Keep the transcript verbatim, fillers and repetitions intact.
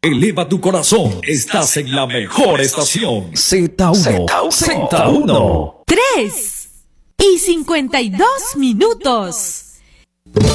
Eleva tu corazón, estás en la mejor estación. Z uno. Z uno. Tres y cincuenta y dos minutos.